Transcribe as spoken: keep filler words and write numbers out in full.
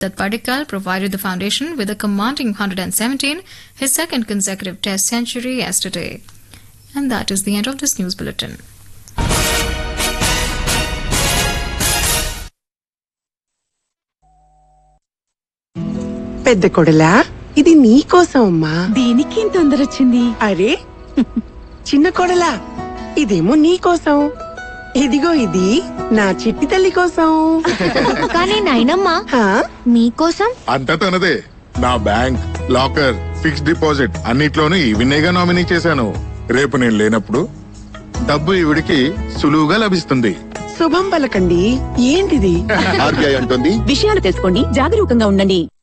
that Padikkal provided the foundation with a commanding one hundred seventeen, his second consecutive Test century yesterday. And that is the end of this news bulletin. పెద్ద కొడలా ఇది నీ కోసం అమ్మా. దీనికి ఇంత తొందర వచ్చింది? అరే చిన్న కొడలా ఇదేమో నీ కోసం. ఇదిగో ఇది నా చిట్టి తల్లి కోసం. కానీ నాయనమ్మా మీకోసం అంతా తనదే. నా బ్యాంక్, లాకర్, ఫిక్స్డ్ డిపాజిట్ అన్నిట్లోనూ ఈవినేగా నామినీ చేశాను. రేపు నేను లేనప్పుడు డబ్బు ఈవిడికి సులువుగా లభిస్తుంది. శుభం పలకండి. ఏంటిది? ఆర్బీఐ అంటుంది విషయాలు తెలుసుకోండి, జాగరూకంగా ఉండండి.